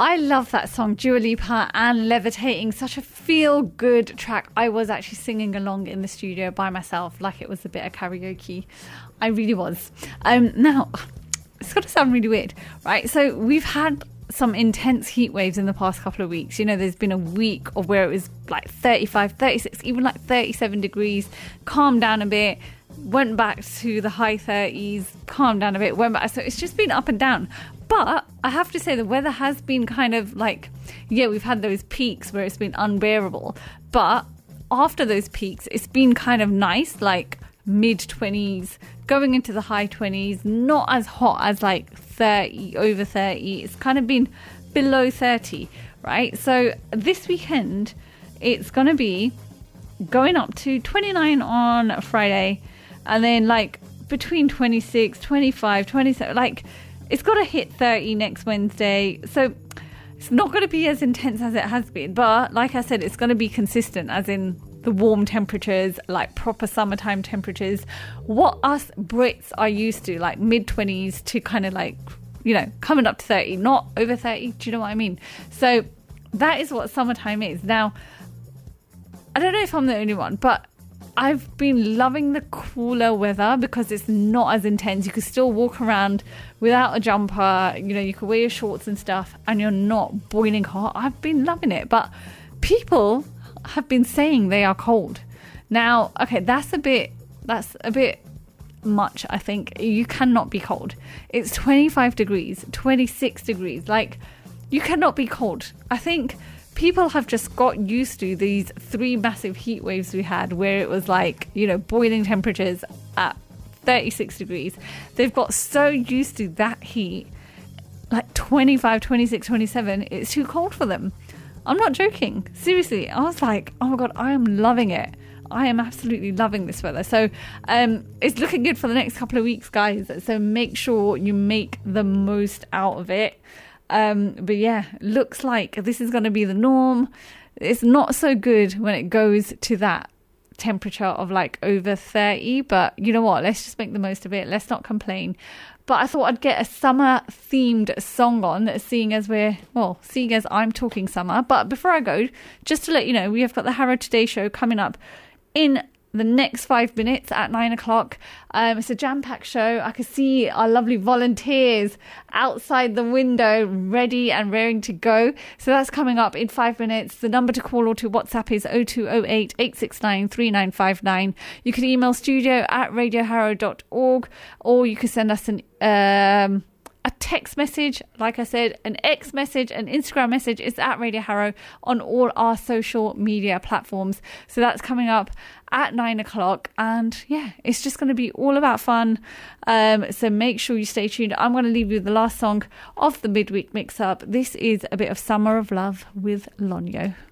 I love that song, Dua Lipa and Levitating. Such a feel-good track. I was actually singing along in the studio by myself like it was a bit of karaoke. I really was. Now, it's going to sound really weird, right? So we've had some intense heat waves in the past couple of weeks. You know, there's been a week of where it was like 35, 36, even like 37 degrees, calmed down a bit, went back to the high 30s, calmed down a bit, went back. So it's just been up and down. But I have to say the weather has been kind of like, yeah, we've had those peaks where it's been unbearable. But after those peaks, it's been kind of nice, like mid-20s, going into the high 20s, not as hot as like 30, over 30. It's kind of been below 30, right? So this weekend, it's going to be going up to 29 on Friday, and then like between 26, 25, 27, like it's got to hit 30 next Wednesday. So it's not going to be as intense as it has been. But like I said, it's going to be consistent, as in the warm temperatures, like proper summertime temperatures. What us Brits are used to, like mid-20s to kind of like, you know, coming up to 30, not over 30. Do you know what I mean? So that is what summertime is. Now, I don't know if I'm the only one, but I've been loving the cooler weather because it's not as intense. You can still walk around without a jumper. You know, you can wear your shorts and stuff and you're not boiling hot. I've been loving it. But people have been saying they are cold. Now, okay, that's a bit much, I think. You cannot be cold. It's 25 degrees, 26 degrees. Like, you cannot be cold. I think people have just got used to these 3 massive heat waves we had where it was like, you know, boiling temperatures at 36 degrees. They've got so used to that heat, like 25, 26, 27, it's too cold for them. I'm not joking. Seriously, I was like, oh my God, I am loving it. I am absolutely loving this weather. So it's looking good for the next couple of weeks, guys. So make sure you make the most out of it. But yeah, looks like this is going to be the norm. It's not so good when it goes to that temperature of like over 30. But you know what? Let's just make the most of it. Let's not complain. But I thought I'd get a summer-themed song on, seeing as I'm talking summer. But before I go, just to let you know, we have got the Harrow Today show coming up in the next 5 minutes at 9 o'clock. It's a jam-packed show. I can see our lovely volunteers outside the window, ready and raring to go. So that's coming up in 5 minutes. The number to call or to WhatsApp is 0208 869 3959. You can email studio@radioharrow.org, or you can send us a text message, like I said, an X message, an Instagram message. It's at Radio Harrow on all our social media platforms. So that's coming up at 9 o'clock. And yeah, it's just going to be all about fun. So make sure you stay tuned. I'm going to leave you with the last song of the midweek mix-up. This is a bit of Summer of Love with Lonyo.